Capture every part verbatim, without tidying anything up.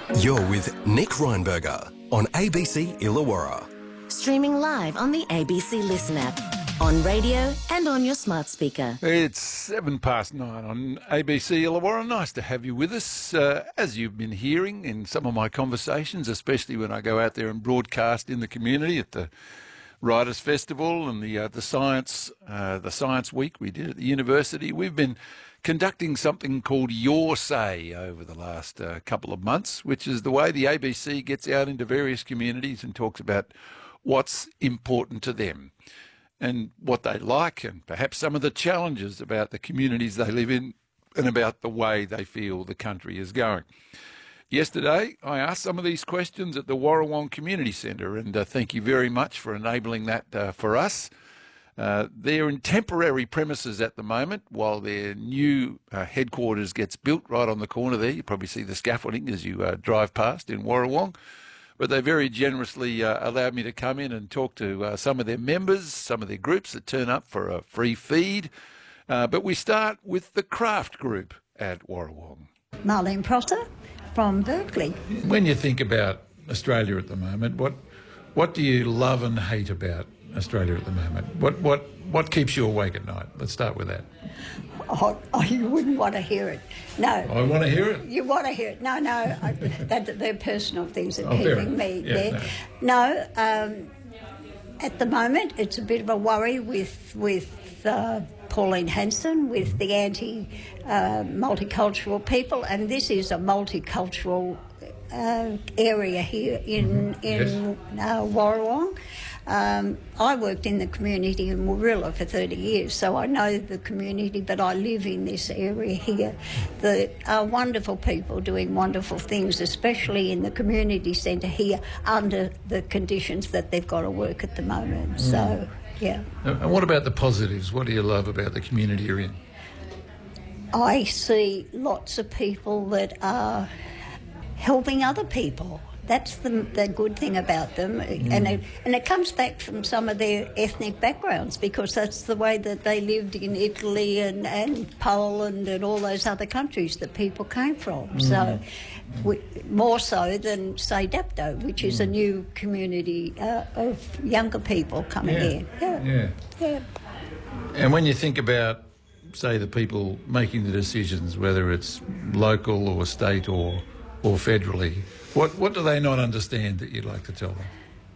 You're with Nick Reinberger on A B C Illawarra. Streaming live on the A B C Listen app, on radio and on your smart speaker. It's seven past nine on A B C Illawarra. Nice to have you with us. Uh, as you've been hearing in some of my conversations, especially when I go out there and broadcast in the community at the Writers' Festival and the uh, the Science uh, the Science Week we did at the university, we've been conducting something called Your Say over the last uh, couple of months, which is the way the A B C gets out into various communities and talks about what's important to them and what they like, and perhaps some of the challenges about the communities they live in and about the way they feel the country is going. Yesterday, I asked some of these questions at the Warrawong Community Centre, and uh, thank you very much for enabling that uh, for us. Uh, they're in temporary premises at the moment while their new uh, headquarters gets built right on the corner there. You probably see the scaffolding as you uh, drive past in Warrawong. But they very generously uh, allowed me to come in and talk to uh, some of their members, some of their groups that turn up for a free feed. Uh, but we start with the craft group at Warrawong. Marlene Prosser from Berkeley. When you think about Australia at the moment, what what do you love and hate about Australia at the moment? What what what keeps you awake at night? Let's start with that. Oh, oh, you wouldn't want to hear it. No. I want to hear it. You want to hear it. No, no, I, that, they're personal things that are Oh, fair keeping enough. me Yeah, there. No, um, at the moment it's a bit of a worry with, with uh, Pauline Hanson, with the anti-multicultural uh, people, and this is a multicultural uh, area here in, in Yes. uh, Warrawong. Um, I worked in the community in Warilla for thirty years, so I know the community, but I live in this area here. There are wonderful people doing wonderful things, especially in the community centre here, under the conditions that they've got to work at the moment. Mm. So, yeah. And what about the positives? What do you love about the community you're in? I see lots of people that are helping other people. That's the, the good thing about them, mm. and it, and it comes back from some of their ethnic backgrounds, because that's the way that they lived in Italy and, and Poland and all those other countries that people came from. Mm. So we, more so than, say, Dapto, which is mm. a new community uh, of younger people coming yeah. in. Yeah. yeah. Yeah. And when you think about, say, the people making the decisions, whether it's local or state or or federally, what what do they not understand that you'd like to tell them?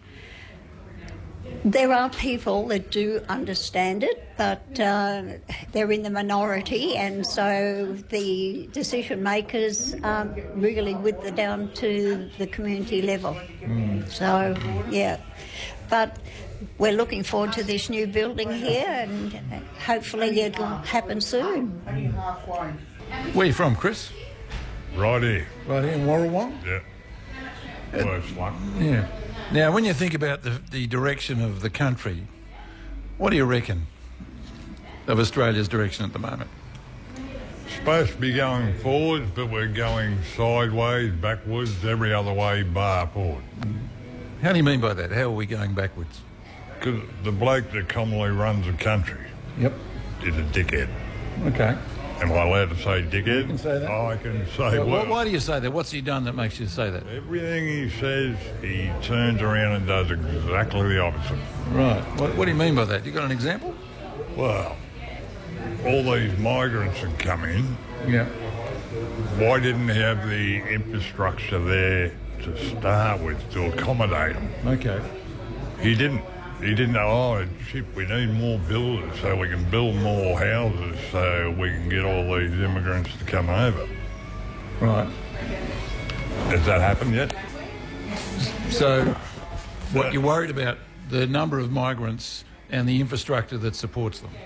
There are people that do understand it, but uh, they're in the minority, and so the decision makers aren't really with the down to the community level. Mm. So, yeah. But we're looking forward to this new building here, and hopefully it'll happen soon. Where are you from, Chris? Right here. Right here in Warrawong? Yeah. Worst one. Yeah. Now, when you think about the, the direction of the country, what do you reckon of Australia's direction at the moment? Supposed to be going forwards, but we're going sideways, backwards, every other way bar forward. How do you mean by that? How are we going backwards? Because the bloke that commonly runs the country Yep. is a dickhead. Okay. Am I allowed to say dickhead? You can say that. I can say Well, well. why do you say that? What's he done that makes you say that? Everything he says, he turns around and does exactly the opposite. Right. What, what do you mean by that? You got an example? Well, all these migrants that come in, Yeah. why didn't he have the infrastructure there to start with to accommodate them? Okay. He didn't. He didn't know, oh, shit, we need more builders so we can build more houses so we can get all these immigrants to come over. Right. Has that happened yet? So, what you're worried about, the number of migrants and the infrastructure that supports them?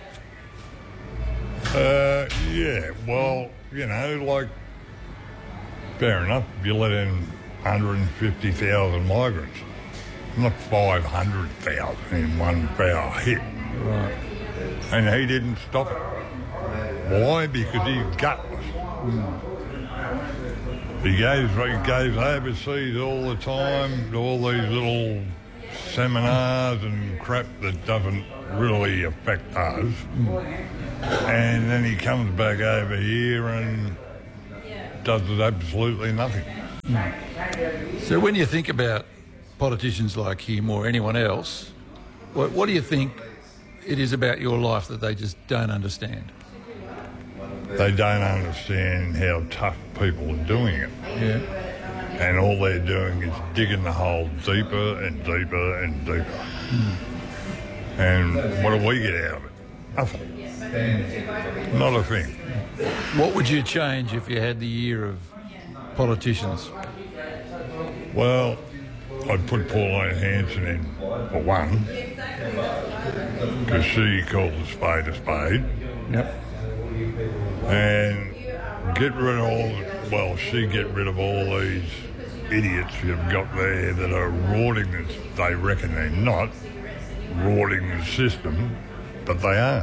Uh, yeah, well, you know, like, fair enough, if you let in one hundred fifty thousand migrants, not five hundred thousand in one foul hit. Right. And he didn't stop it. Why? Because he's gutless. Mm. He goes, he goes overseas all the time to all these little seminars and crap that doesn't really affect us. Mm. And then he comes back over here and does absolutely nothing. Mm. So when you think about politicians like him or anyone else, what, what do you think it is about your life that they just don't understand? They don't understand how tough people are doing it. Yeah. And all they're doing is digging the hole deeper and deeper and deeper. Mm. And what do we get out of it? Nothing. Not a thing. What would you change if you had the year of politicians? Well, I'd put Pauline Hanson in for one, because she calls a spade a spade. Yep. And get rid of all, well, she get rid of all these idiots you've got there that are rorting this. They reckon they're not rorting the system, but they are.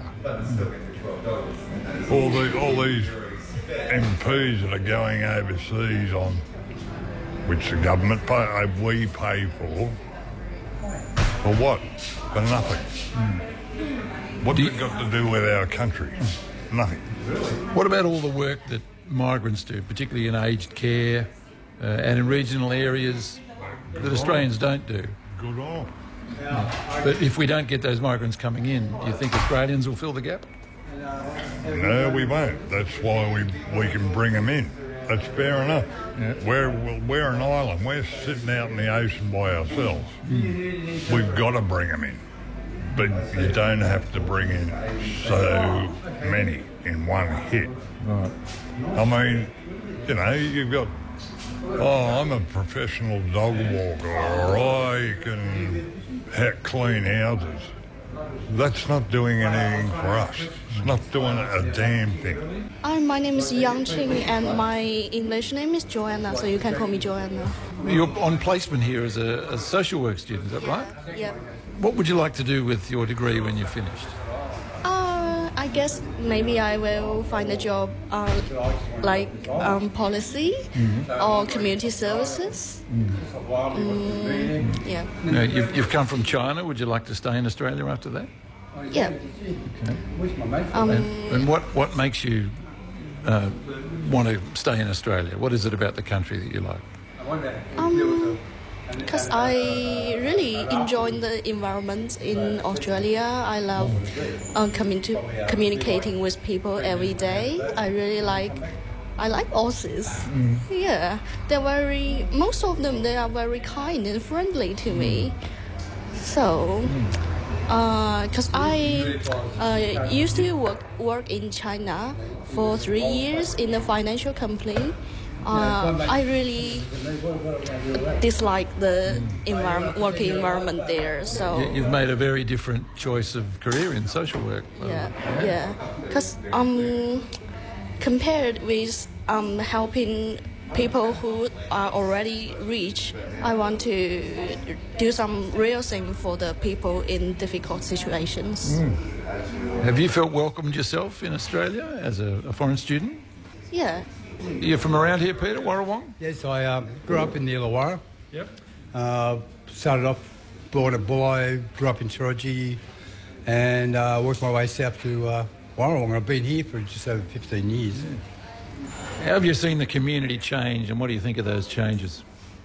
All, the, all these M Ps that are going overseas on, which the government pay, we pay for, for what? For nothing. Mm. What's it got to do with our country? Nothing. What about all the work that migrants do, particularly in aged care uh, and in regional areas that Australians don't do? Good on. Yeah. But if we don't get those migrants coming in, do you think Australians will fill the gap? No, we won't. That's why we we can bring them in. That's fair enough. Yeah. We're, we're an island. We're sitting out in the ocean by ourselves. Mm. We've got to bring them in. But you don't have to bring in so many in one hit. Right. I mean, you know, you've got, oh, I'm a professional dog walker, or I can ha- clean houses. That's not doing anything for us. It's not doing a damn thing. Hi, my name is Yang Ching, and my English name is Joanna, so you can call me Joanna. You're on placement here as a, a social work student, is that right? Yeah. What would you like to do with your degree when you're finished? Uh, I guess maybe I will find a job uh, like um, policy mm-hmm. or community services. Mm. Mm, yeah. Now, you've, you've come from China. Would you like to stay in Australia after that? Yeah. Okay. Um, and, and what, what makes you uh, want to stay in Australia? What is it about the country that you like? Um, Because I really enjoy the environment in Australia. I love uh, commu- communicating with people every day. I really like, I like Aussies. Mm. Yeah, they're very, most of them, they are very kind and friendly to me. So, because uh, I uh, used to work, work in China for three years in a financial company. Uh, I really dislike the environment, working environment there. So you've made a very different choice of career in social work. Yeah, yeah. Because um, compared with um, helping people who are already rich, I want to do some real thing for the people in difficult situations. Mm. Have you felt welcomed yourself in Australia as a, a foreign student? Yeah. You're from around here, Peter, Warrawong? Yes, I um, grew up in the Illawarra. Yep. Uh, started off, born at Bulli, grew up in Torogee, and uh, worked my way south to uh, Warrawong. I've been here for just over fifteen years. Yeah. How have you seen the community change, and what do you think of those changes?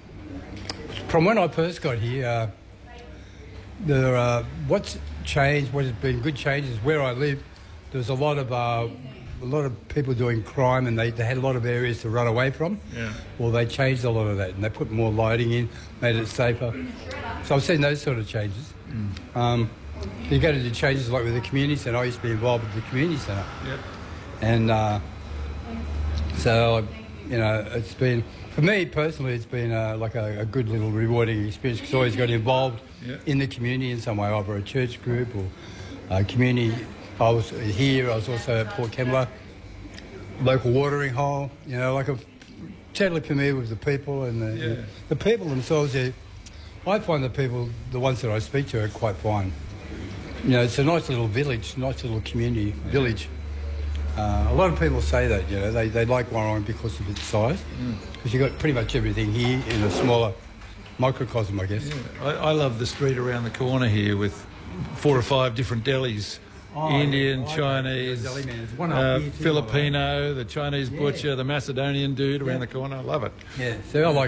From when I first got here, uh, there, uh, what's changed, what has been good changes, where I live, there's a lot of... Uh, a lot of people doing crime, and they, they had a lot of areas to run away from. Yeah. Well, they changed a lot of that, and they put more lighting in, made it safer. So I've seen those sort of changes. Mm. Um, you go to the changes like with the community centre. I used to be involved with the community centre. Yep. And uh, so, you know, it's been, for me personally, it's been uh, like a, a good little rewarding experience, because I always got involved yep. in the community in some way, either a church group or a community. I was here, I was also at Port Kembla, local watering hole, you know, like I'm totally familiar with the people and the, yeah. the people themselves. Yeah, I find the people, the ones that I speak to, are quite fine. You know, it's a nice little village, nice little community yeah. village. Uh, a lot of people say that, you know, they, they like Warrawong because of its size, because mm. you've got pretty much everything here in a smaller microcosm, I guess. Yeah. I, I love the street around the corner here with four or five different delis. Oh, Indian, yeah. Chinese, uh, Filipino, the Chinese butcher, yeah. the Macedonian dude around yeah. the corner. I love it. Yeah, so I like